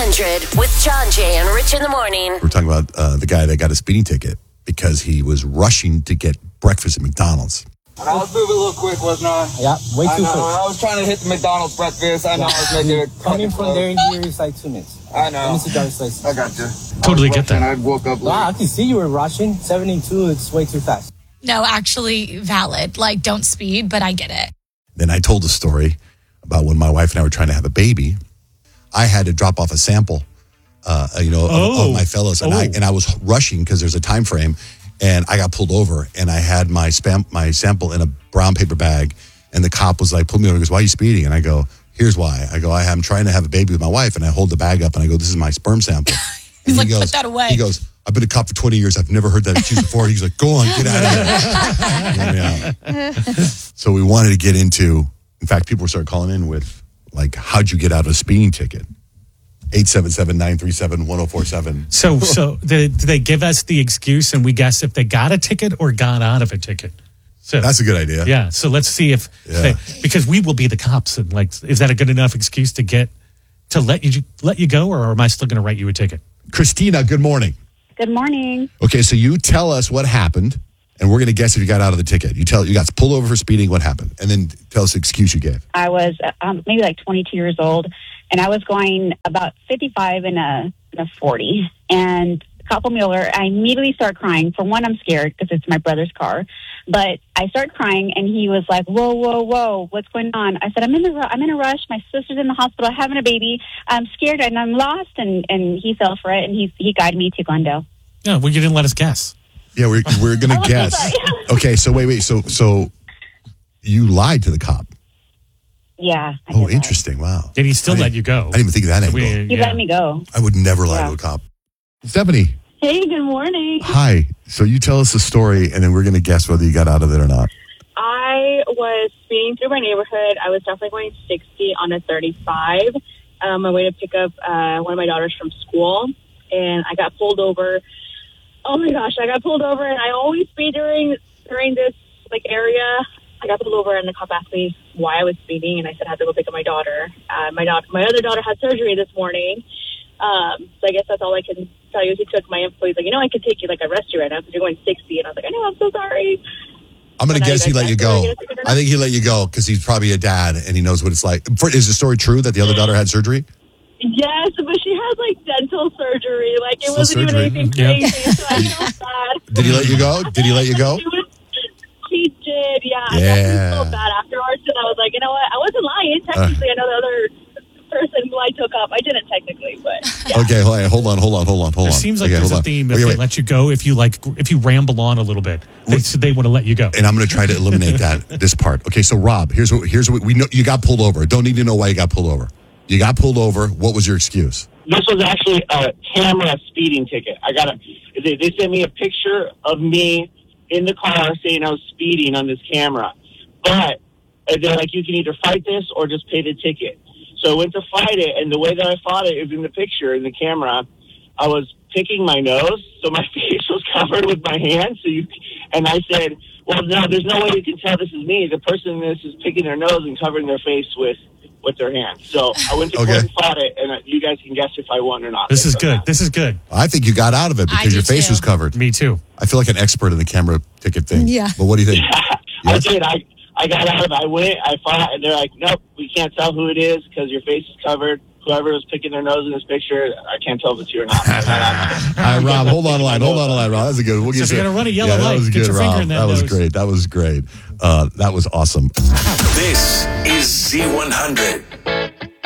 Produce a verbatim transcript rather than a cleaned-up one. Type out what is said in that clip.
hundred with John Jay and Rich in the morning. We're talking about uh, the guy that got a speeding ticket because he was rushing to get breakfast at McDonald's. I was moving a little quick, wasn't I? Yeah, way too I know. quick. I was trying to hit the McDonald's breakfast. I know I was making it. Coming from there in here is like two minutes. I know. Let me see driver's license. I got you. Totally get that. I woke up late. Wow, I can see you were rushing. seventy-two, it's way too fast. No, actually valid. Like, don't speed, but I get it. Then I told a story about when my wife and I were trying to have a baby. I had to drop off a sample, uh, you know, Oh. of, of my fellows, and Oh. I and I was rushing because there's a time frame, and I got pulled over, and I had my spam my sample in a brown paper bag, and the cop was like, pulled me over, and goes, "Why are you speeding?" And I go, "Here's why." I go, "I am trying to have a baby with my wife," and I hold the bag up, and I go, "This is my sperm sample." He's And like, he goes, "Put that away." He goes, "I've been a cop for twenty years. I've never heard that excuse before." He's like, "Go on, get out of here." Let me out. So we wanted to get into. In fact, people started calling in with, like, how'd you get out of a speeding ticket? eight seven seven, nine three seven, one oh four seven. So, so do, do they give us the excuse and we guess if they got a ticket or got out of a ticket? So That's a good idea. yeah. So let's see if Yeah. they, because we will be the cops and like, is that a good enough excuse to get to let you let you go, or am I still going to write you a ticket? Christina, good morning. Good morning. Okay, so you tell us what happened, and we're going to guess if you got out of the ticket. You tell you got pulled over for speeding. What happened, and then tell us the excuse you gave. I was um, maybe like twenty-two years old, and I was going about fifty-five in a, in a forty. And a couple Mueller, I immediately start crying. For one, I'm scared because it's my brother's car. But I start crying, and he was like, "Whoa, whoa, whoa! What's going on?" I said, "I'm in the ru- I'm in a rush. My sister's in the hospital having a baby. I'm scared and I'm lost." And, and he fell for it, and he he guided me to Glendale. Yeah, well, you didn't let us guess. Yeah, we're we're going to Oh, guess. sorry. Okay, so wait, wait. So so you lied to the cop. Yeah. I Oh, did that. interesting. Wow. Did he still I let didn't- you go? I didn't even think of that angle. We- He yeah. let me go. I would never lie Yeah. to a cop. Stephanie, Hey, good morning. hi. So you tell us the story, and then we're going to guess whether you got out of it or not. I was speeding through my neighborhood. I was definitely going sixty on a thirty-five on um, my way to pick up uh, one of my daughters from school, and I got pulled over. Oh my gosh, I got pulled over, and I always speed during during this like area. I got pulled over, and the cop asked me why I was speeding, and I said I had to go pick up my daughter. Uh, my daughter, my other daughter had surgery this morning, um, so I guess that's all I can tell you. He took my info. He's like, you know, I could take you, like, arrest you right now because you're going sixty, and I was like, I know, I'm so sorry. I'm going to But I guess he let you go. guess I guess I I think he let you go because he's probably a dad and he knows what it's like. For, is the story true that the other daughter had surgery? Yes, but she had like dental surgery. Like it Still wasn't surgery. even anything Yeah. crazy. So I felt bad. Did he let you go? Did he let you go? She, was, she did, yeah. I Yeah. definitely felt bad afterwards, and I was like, you know what? I wasn't lying. Technically, I know the other person who I took up. I didn't technically, but yeah. Okay, hold on, hold on, hold on, hold on, hold There on. seems like Okay, there's hold a on. theme if Okay, they wait. let you go, if you like, if you ramble on a little bit, they, they want to let you go. And I'm going to try to eliminate that this part. Okay, so Rob, here's what here's what we know. You got pulled over. Don't need to know why you got pulled over. You got pulled over. What was your excuse? This was actually a camera speeding ticket. I got a. They, they sent me a picture of me in the car saying I was speeding on this camera, but they're like, you can either fight this or just pay the ticket. So I went to fight it, and the way that I fought it is in the picture in the camera. I was picking my nose, so my face was covered with my hand. So you, and I said, "Well, no, there's no way you can tell this is me. The person in this is picking their nose and covering their face with." with their hands. So I went to Okay. court and fought it, and you guys can guess if I won or not. This is good. This is good. I think you got out of it I because do your face too. was covered. Me too. I feel like an expert in the camera ticket thing. Yeah. But what do you think? I Yes? did. I, I got out of it. I went, I fought, and they're like, nope, we can't tell who it is because your face is covered. Whoever was picking their nose in this picture, I can't tell if it's you or not. All right, Rob, hold on a line. Hold on a line, Rob. That's a good. We'll So get if you're you- gonna run a yellow yeah, that light, was get good, your finger Rob. in that That was nose. great. That was great. Uh, that was awesome. This is Z one hundred.